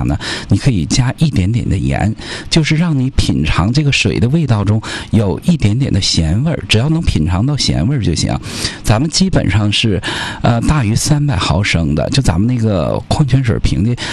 呢，你可以加一点点的盐，就是让你品尝这个水的味道中有一点点的咸味儿，只要能品尝到咸味儿就行。咱们基本上是大于300毫升的，就咱们那个矿泉水瓶的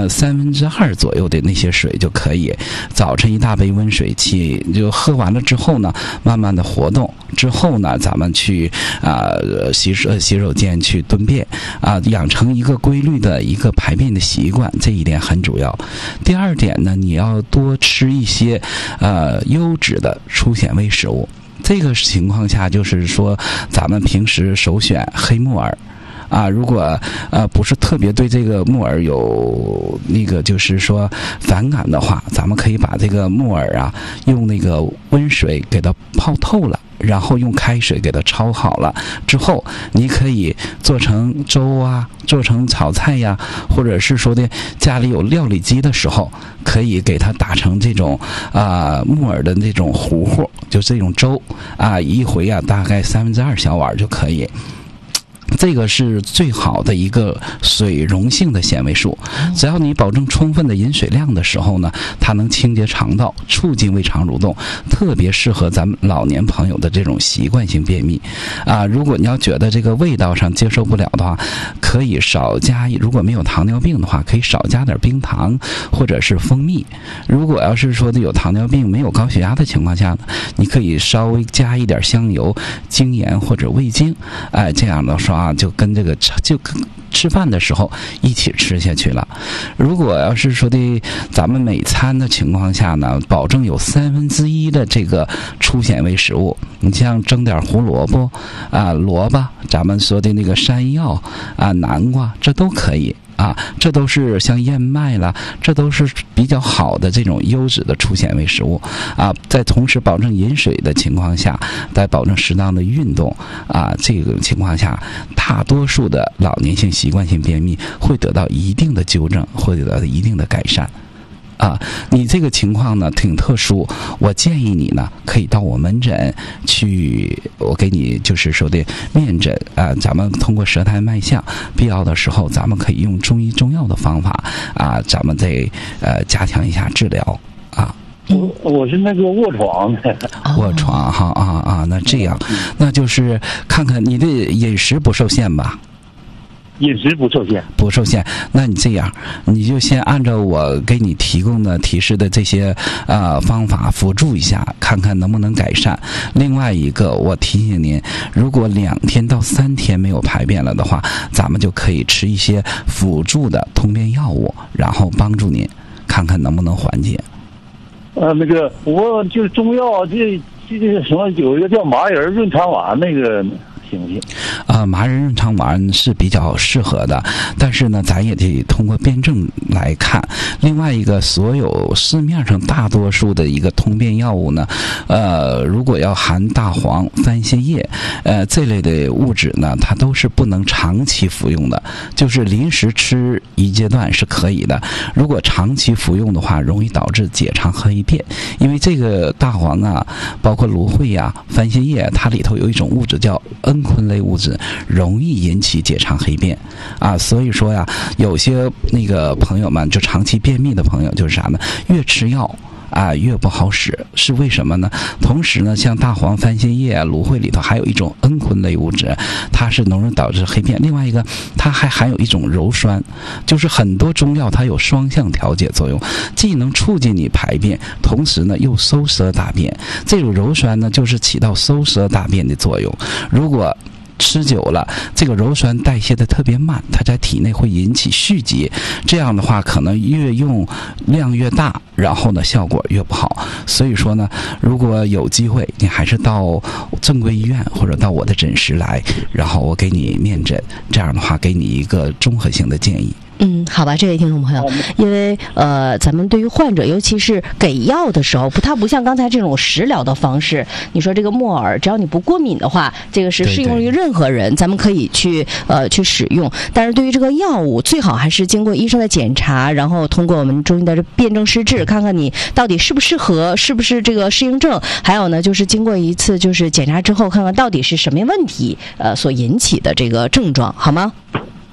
2/3左右的那些水就可以。早晨一大杯温水器，就喝完了之后呢，慢慢的活动之后呢，咱们去洗手间去蹲便养成一个规律的一个排便的习惯，这一点很主要。第二点呢，你要多吃一些优质的粗纤维食物。这个情况下就是说，咱们平时首选黑木耳。如果不是特别对这个木耳有那个就是说反感的话，咱们可以把这个木耳用那个温水给它泡透了，然后用开水给它焯好了之后，你可以做成粥做成炒菜呀，或者是说的家里有料理机的时候，可以给它打成这种木耳的那种糊糊，就这种粥一回大概2/3小碗就可以。这个是最好的一个水溶性的纤维素，只要你保证充分的饮水量的时候呢，它能清洁肠道，促进胃肠蠕动，特别适合咱们老年朋友的这种习惯性便秘如果你要觉得这个味道上接受不了的话，可以少加，如果没有糖尿病的话，可以少加点冰糖或者是蜂蜜。如果要是说的有糖尿病没有高血压的情况下呢，你可以稍微加一点香油、精盐或者味精这样的说就跟这个就跟吃饭的时候一起吃下去了。如果要是说的咱们每餐的情况下呢，保证有1/3的这个粗纤维食物，你像蒸点胡萝卜萝卜，咱们说的那个山药南瓜，这都可以这都是像燕麦啦，这都是比较好的这种优质的粗纤维食物在同时保证饮水的情况下，在保证适当的运动这个情况下，大多数的老年性习惯性便秘会得到一定的纠正，会得到一定的改善你这个情况呢挺特殊，我建议你呢可以到我门诊去，我给你就是说的面诊咱们通过舌苔脉象，必要的时候咱们可以用中医中药的方法咱们再加强一下治疗我是那个卧床的。 卧床那这样那就是看看你的饮食不受限吧。 饮食不受限， 那你这样，你就先按照我给你提供的提示的这些方法辅助一下，看看能不能改善。另外一个，我提醒您，如果2天到3天没有排便了的话，咱们就可以吃一些辅助的通便药物，然后帮助您看看能不能缓解。 那个我就是中药，这什么有一个叫麻仁润肠丸那个。行不行？ 麻仁润肠丸是比较适合的，但是呢，咱也得通过辩证来看。另外一个，所有市面上大多数的一个通便药物呢，如果要含大黄、番泻叶，这类的物质呢，它都是不能长期服用的，就是临时吃一阶段是可以的。如果长期服用的话，容易导致结肠黑便，因为这个大黄包括芦荟番泻叶，它里头有一种物质叫蒽醌类物质，容易引起结肠黑便所以说有些那个朋友们就长期便秘的朋友就是啥呢？越吃药越不好使，是为什么呢？同时呢，像大黄、番泻叶、芦荟里头还有一种蒽醌类物质，它是容易导致黑便。另外一个，它还含有一种鞣酸，就是很多中药它有双向调节作用，既能促进你排便，同时呢又收摄大便。这种鞣酸呢，就是起到收摄大便的作用。如果吃久了，这个鞣酸代谢的特别慢，它在体内会引起蓄积，这样的话可能越用量越大，然后呢效果越不好。所以说呢，如果有机会，你还是到正规医院或者到我的诊室来，然后我给你面诊，这样的话给你一个综合性的建议。 好吧，这位听众朋友，因为咱们对于患者，尤其是给药的时候，它不像刚才这种食疗的方式。你说这个木耳，只要你不过敏的话，这个是适用于任何人，咱们可以去使用。但是对于这个药物，最好还是经过医生的检查，然后通过我们中医的辩证施治，看看你到底适不适合，是不是这个适应症。还有呢，就是经过一次就是检查之后，看看到底是什么问题所引起的这个症状，好吗？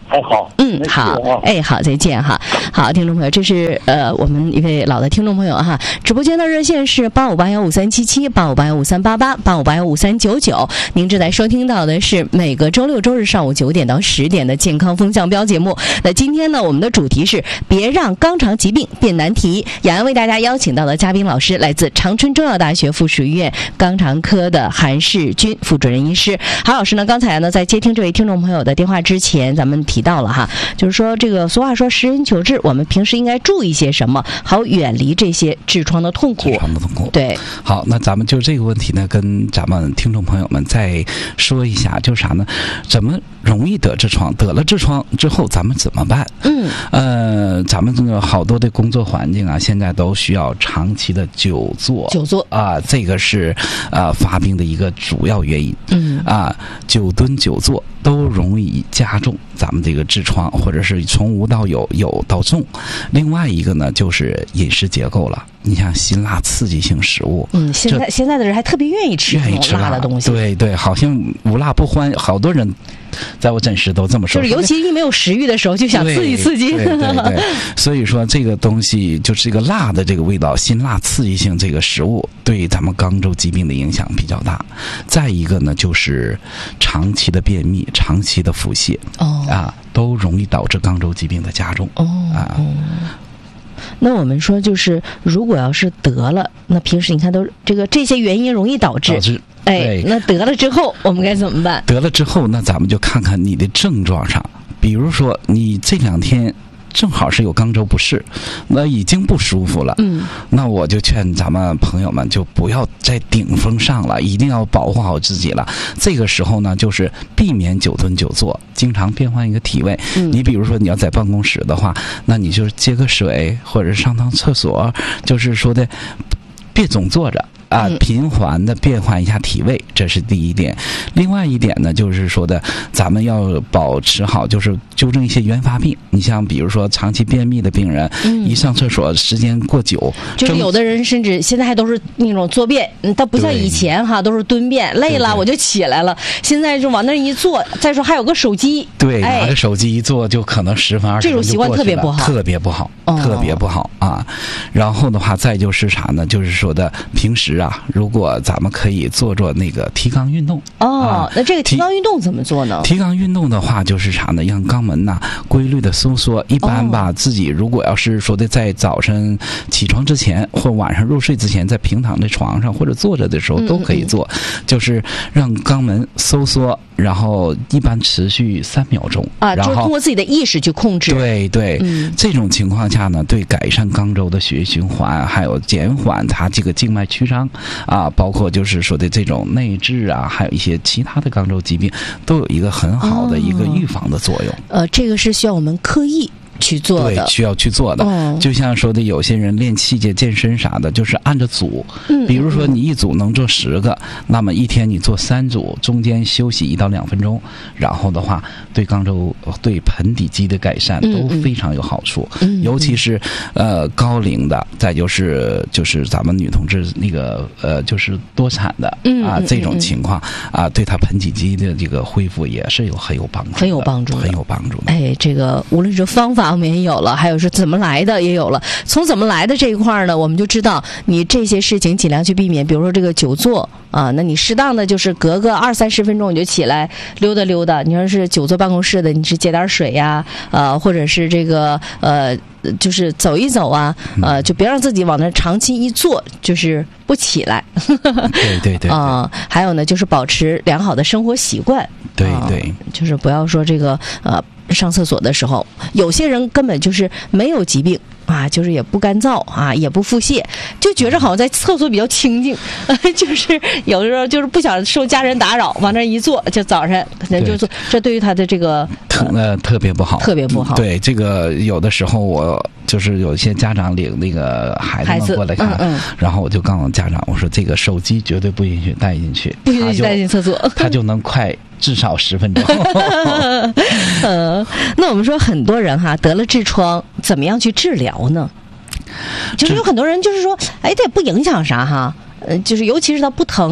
哎，好， 好，哎，好，再见哈。好，听众朋友，这是我们一位老的听众朋友哈。直播间的热线是85815377，85815388，85815399。您正在收听到的是每个周六周日上午9点到10点的健康风向标节目。那今天呢，我们的主题是别让肛肠疾病变难题。雅安为大家邀请到的嘉宾老师来自长春中药大学附属医院肛肠科的韩世军副主任医师。韩老师呢，刚才呢在接听这位听众朋友的电话之前，咱们提到了哈，就是说这个俗话说识人求治，我们平时应该注意些什么，好远离这些痔疮的痛苦。对， 好，那咱们就这个问题呢，跟咱们听众朋友们再说一下，就是啥呢？怎么容易得痔疮？得了痔疮之后，咱们怎么办？咱们这个好多的工作环境啊，现在都需要长期的久坐啊，这个是发病的一个主要原因。久蹲久坐都容易加重咱们这个痔疮，或者是从无到有，有到重。另外一个呢，就是饮食结构了。你像辛辣刺激性食物， 现在的人还特别愿意吃辣的东西。 对对，好像无辣不欢，好多人在我诊室都这么说。 就是尤其一没有食欲的时候，就想刺激刺激。 对，所以说这个东西就是这个辣的这个味道，辛辣刺激性这个食物对咱们肛周疾病的影响比较大。再一个呢，就是长期的便秘、长期的腹泻，都容易导致肛周疾病的加重。 那我们说，就是如果要是得了，那平时你看都这些原因容易导致。那得了之后我们该怎么办？ 得了之后，那咱们就看看你的症状上，比如说你这2天正好是有肛周不适，那已经不舒服了。那我就劝咱们朋友们就不要再顶风上了，一定要保护好自己了。这个时候呢，就是避免久蹲久坐，经常变换一个体位。你比如说你要在办公室的话，那你就是接个水或者上趟厕所，就是说的别总坐着。频繁的变换一下体位，这是第一点。另外一点呢，就是说的，咱们要保持好，就是纠正一些原发病。你像比如说长期便秘的病人，一上厕所时间过久， 就是有的人甚至现在还都是那种坐便，他不像以前哈，都是蹲便，累了我就起来了。现在就往那一坐，再说还有个手机， 对，拿着手机一坐就可能10分20分这种习惯特别不好， 特别不好，特别不好啊。然后的话，再就是啥呢？就是说的平时如果咱们可以做那个提肛运动。 那这个提肛运动怎么做呢？ 提肛运动的话，就是啥呢？让肛门规律的收缩。一般自己如果要是说的在早晨起床之前或晚上入睡之前，在平躺在床上或者坐着的时候都可以做，就是让肛门收缩，然后一般持续3秒钟然后就是通过自己的意识去控制。 对，这种情况下呢，对改善肛周的血液循环，还有减缓它这个静脉曲张包括就是说的这种内痔还有一些其他的肛周疾病，都有一个很好的一个预防的作用。 这个是需要我们刻意去做的， 对，需要去做的。就像说的，有些人练器械、健身啥的，就是按着组。比如说你一组能做10个，那么一天你做3组，中间休息1到2分钟，然后的话对肛周、对盆底肌的改善都非常有好处。尤其是高龄的，再就是咱们女同志那个就是多产的这种情况对她盆底肌的这个恢复也是很有帮助的，很有帮助的。 这个无论是方法我们也有了，还有是怎么来的也有了。从怎么来的这一块呢，我们就知道你这些事情尽量去避免。比如说这个久坐那你适当的就是隔个20-30分钟你就起来溜达溜达。你要是久坐办公室的，你是接点水呀或者是这个就是走一走就别让自己往那长期一坐就是不起来。 对还有呢，就是保持良好的生活习惯。 对就是不要说这个上厕所的时候，有些人根本就是没有疾病就是也不干燥也不腹泻，就觉着好像在厕所比较清静，就是有的时候就是不想受家人打扰，往那一坐，就早上可能就坐，这对于他的这个特别不好， 特别不好。 对，这个有的时候我就是有一些家长领那个孩子们过来看，然后我就告诉家长，我说这个手机绝对不允许带进去， 不允许带进厕所， 他就能快至少10分钟。 那我们说很多人得了痔疮，怎么样去治疗呢？就是有很多人就是说，它也不影响啥就是尤其是它不疼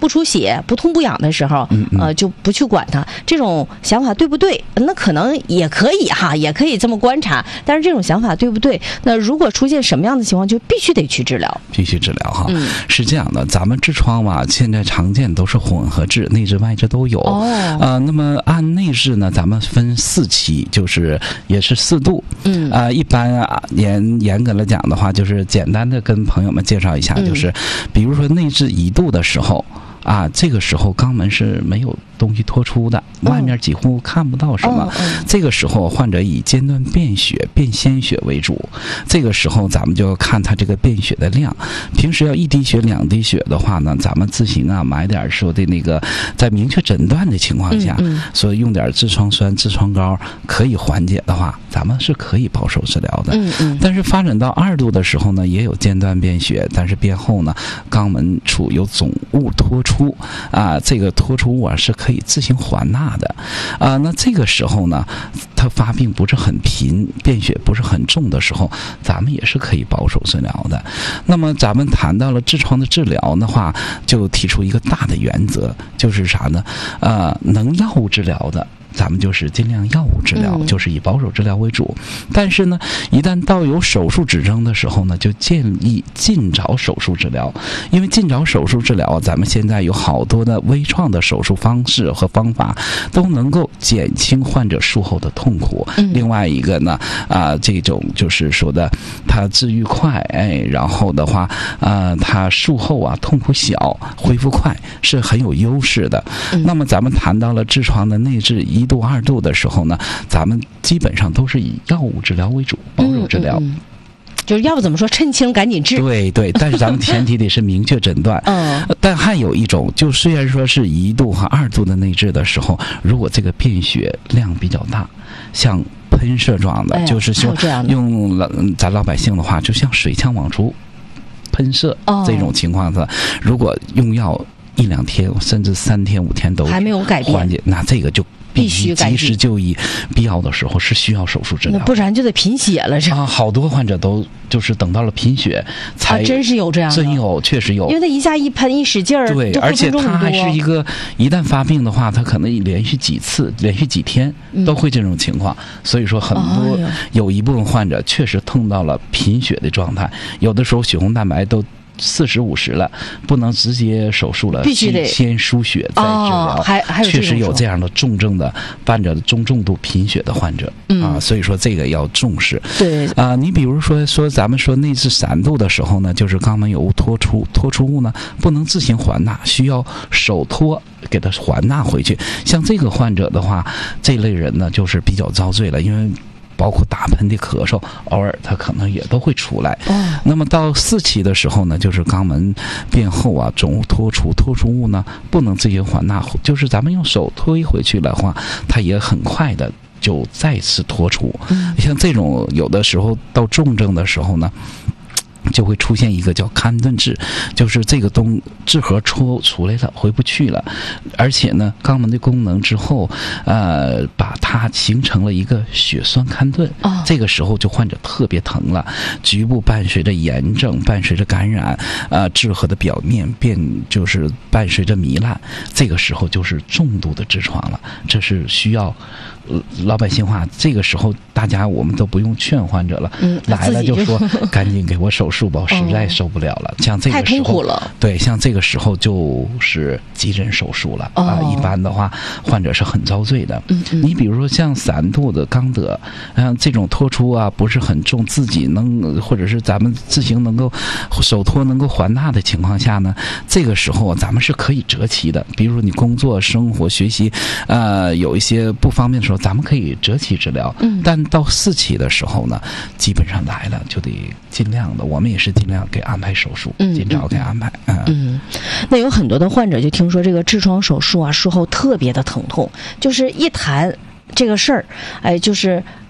不出血、不痛不痒的时候，就不去管它。这种想法对不对？那可能也可以哈，也可以这么观察。但是这种想法对不对？那如果出现什么样的情况，就必须得去治疗。 必须治疗哈。是这样的，咱们痔疮吧，现在常见都是混合痔，内痔外痔都有。那么按内痔呢，咱们分4期，就是也是4度。一般严格来讲的话，就是简单的跟朋友们介绍一下，就是比如说内痔1度的时候。这个时候肛门是没有东西脱出的，外面几乎看不到什么。这个时候患者以间断便血、便鲜血为主。这个时候咱们就要看他这个便血的量。平时要1滴血、2滴血的话呢，咱们自行买点说的那个，在明确诊断的情况下，所以用点痔疮酸、痔疮膏可以缓解的话，咱们是可以保守治疗的。但是发展到2度的时候呢，也有间断便血，但是便后呢，肛门处有总物脱出。这个脱出物是可以自行还纳的。那这个时候呢，它发病不是很频，便血不是很重的时候，咱们也是可以保守治疗的。那么咱们谈到了痔疮的治疗的话，就提出一个大的原则，就是啥呢？能药物治疗的，咱们就是尽量药物治疗，就是以保守治疗为主。但是呢，一旦到有手术指征的时候呢，就建议尽早手术治疗。因为尽早手术治疗，咱们现在有好多的微创的手术方式和方法，都能够减轻患者术后的痛苦。另外一个呢，这种就是说的，它治愈快，然后的话，它术后痛苦小，恢复快，是很有优势的。那么咱们谈到了痔疮的内痔1度、2度的时候呢，咱们基本上都是以药物治疗为主，保守治疗。 就是要不怎么说趁轻赶紧治。 对，但是咱们前提得是明确诊断。但还有一种，就虽然说是1度和2度的内痔的时候，如果这个便血量比较大，像喷射状的，就是说用咱老百姓的话，就像水枪往出喷射这种情况下，如果用药1、2天甚至3天、5天都还没有改变， 缓解，那这个就必须及时就医，必要的时候是需要手术治疗， 不然就得贫血了。 好多患者都就是等到了贫血才真是有这样的， 真有，确实有， 因为他一下一喷一使劲儿， 对，而且他还是一旦发病的话，他可能连续几次、连续几天都会这种情况。所以说，很多有一部分患者确实痛到了贫血的状态，有的时候血红蛋白都40、50了，不能直接手术了， 必须得先输血再治疗。 还确实有这样的重症的患者，中重度贫血的患者所以说这个要重视。 对你比如说咱们说内痔3度的时候呢，就是肛门有物脱出物呢，不能自行还纳，需要手托给它还纳回去。像这个患者的话，这类人呢就是比较遭罪了，因为包括打喷嚏、咳嗽，偶尔它可能也都会出来。那么到4期的时候呢，就是肛门变厚总物脱出物呢不能自行还纳，就是咱们用手推回去的话，它也很快的就再次脱出。像这种有的时候到重症的时候呢，就会出现一个叫龛顿痔，就是这个痔核出来了，回不去了，而且呢，肛门的功能之后，把它形成了一个血栓龛顿。这个时候就患者特别疼了，局部伴随着炎症，伴随着感染，痔核的表面就是伴随着糜烂，这个时候就是重度的痔疮了，这是需要。老百姓话，这个时候我们都不用劝患者了，来了就说赶紧给我手术吧，实在受不了了。像这个时候太痛苦了， 对，像这个时候就是急诊手术了一般的话，患者是很遭罪的。你比如说像3度的肛得，这种脱出不是很重，自己或者是咱们自行能够手托能够还纳的情况下呢，这个时候咱们是可以择期的。比如说你工作、生活、学习，有一些不方便的时候，咱们可以择期治疗。但到4期的时候呢，基本上来了就得尽量的，我们也是尽量给安排手术，尽早给安排。 那有很多的患者就听说这个痔疮手术术后特别的疼痛，就是一谈这个事儿，就是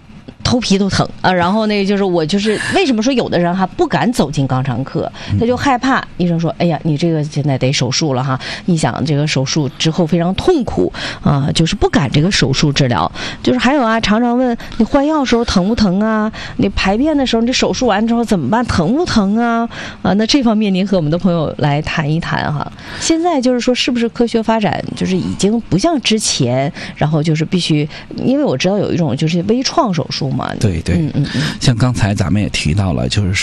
头皮都疼啊。然后那个就是我就是为什么说有的人哈不敢走进肛肠科，他就害怕医生说，哎呀，你这个现在得手术了哈，你想这个手术之后非常痛苦啊，就是不敢这个手术治疗。就是还有啊，常常问你换药的时候疼不疼啊？你排便的时候，你这手术完之后怎么办？疼不疼啊？那这方面您和我们的朋友来谈一谈哈。现在就是说，是不是科学发展就是已经不像之前，然后就是必须，因为我知道有一种就是微创手术嘛。 对对，像刚才咱们也提到了，就是